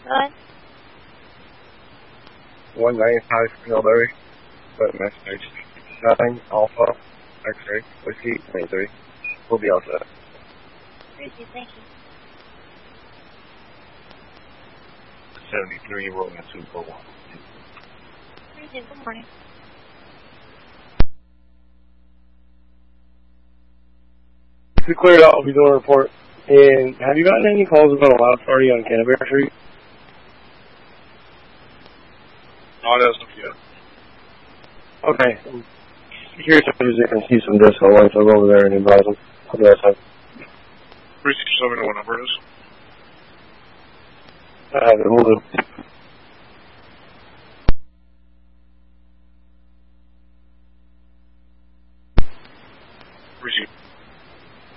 None. 195 Millberry, but message 9 Alpha X-ray Whiskey 23. We'll be all set. Appreciate, thank you. 73 rolling 241. Appreciate, good morning. We cleared out, we'll be doing a report. And have you gotten any calls about a loud party on Canterbury Street? Not as of yet. Okay. I'm curious if you can see some disco lights. I'll go over there and advise them. How do I say? 367 what number is? I have it. Hold on.